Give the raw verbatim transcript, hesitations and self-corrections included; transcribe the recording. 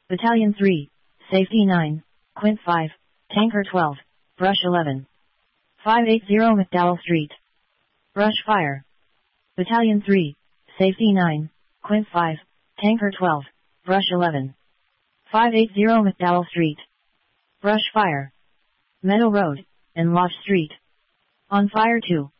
Battalion three, Safety nine, Quint five, Tanker twelve, Brush eleven. five eighty McDowell Street. Brush fire. Battalion three, Safety nine, Quint five, Tanker twelve, Brush eleven. five eighty McDowell Street. Brush fire. Meadow Road, and Lodge Street. On fire two.